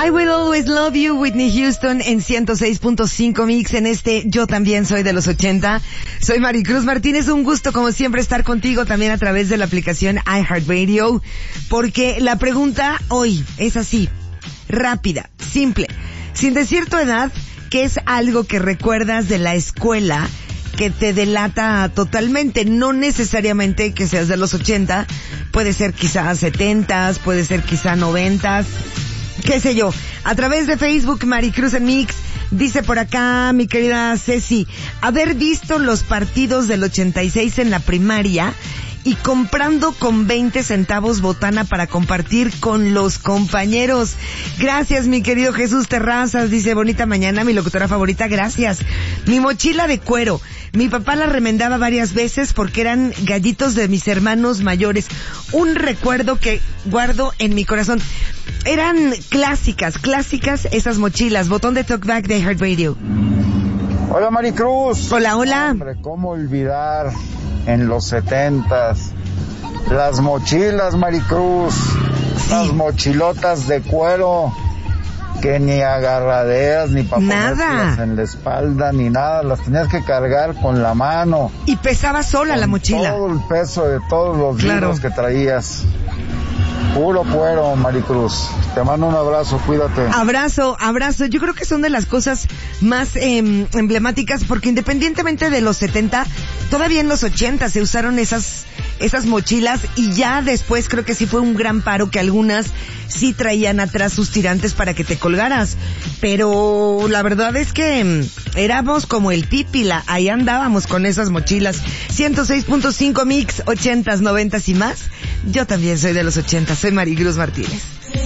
I Will Always Love You, Whitney Houston en 106.5 Mix en este Yo También Soy de los 80. Soy Maricruz Martínez, un gusto como siempre estar contigo también a través de la aplicación iHeartRadio, porque la pregunta hoy es así, rápida, simple, sin decir tu edad, ¿qué es algo que recuerdas de la escuela que te delata totalmente? No necesariamente que seas de los 80, puede ser quizás 70s, puede ser quizá 90s, qué sé yo. A través de Facebook, Maricruz en Mix, dice por acá mi querida Ceci, haber visto los partidos del 86 en la primaria y comprando con 20 centavos botana para compartir con los compañeros. Gracias, mi querido Jesús Terrazas, dice bonita mañana, mi locutora favorita, gracias. Mi mochila de cuero, mi papá la remendaba varias veces porque eran gallitos de mis hermanos mayores. Un recuerdo que guardo en mi corazón. Eran clásicas esas mochilas. Botón de talkback de iHeartRadio. Hola Maricruz. Hola. Hombre, ¿cómo olvidar en los 70s las mochilas, Maricruz? Sí. Las mochilotas de cuero que ni agarraderas ni para ponérselas en la espalda ni nada, las tenías que cargar con la mano. Y pesaba sola la mochila. Todo el peso de todos los libros que traías. Puro cuero, Maricruz. Te mando un abrazo, cuídate. Abrazo. Yo creo que son de las cosas más emblemáticas, porque independientemente de los 70, todavía en los 80 se usaron esas mochilas, y ya después creo que sí fue un gran paro que algunas sí traían atrás sus tirantes para que te colgaras. Pero la verdad es que éramos como el Pípila, ahí andábamos con esas mochilas. 106.5 Mix, 80s, 90s y más. Yo también soy de los 80, soy Maricruz Martínez.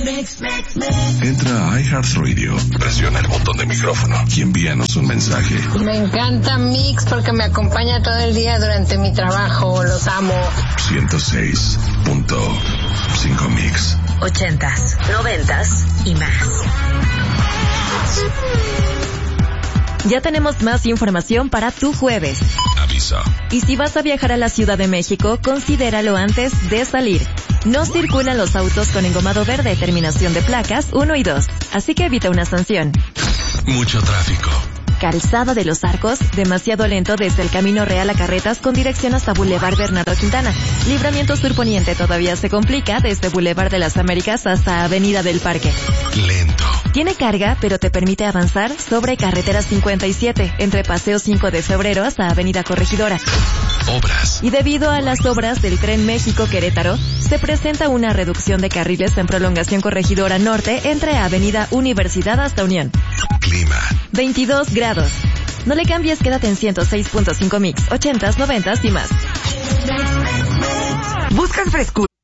Entra a iHeartRadio, presiona el botón de micrófono y envíanos un mensaje. Me encanta Mix porque me acompaña todo el día durante mi trabajo, los amo. 106.5 Mix. 80s, 90s y más. Ya tenemos más información para tu jueves. Aviso. Y si vas a viajar a la Ciudad de México, considéralo antes de salir. No circulan los autos con engomado verde, terminación de placas 1 y 2, así que evita una sanción. Mucho tráfico. Calzada de los Arcos, demasiado lento desde el Camino Real a Carretas con dirección hasta Boulevard Bernardo Quintana. Libramiento Sur Poniente todavía se complica desde Boulevard de las Américas hasta Avenida del Parque. Lento. Tiene carga, pero te permite avanzar sobre Carretera 57, entre Paseo 5 de Febrero hasta Avenida Corregidora. Obras. Y debido a las obras del Tren México-Querétaro, se presenta una reducción de carriles en Prolongación Corregidora Norte entre Avenida Universidad hasta Unión. Clima. 22 grados. No le cambies, quédate en 106.5 Mix, 80s, 90s y más. ¿Buscas frescura?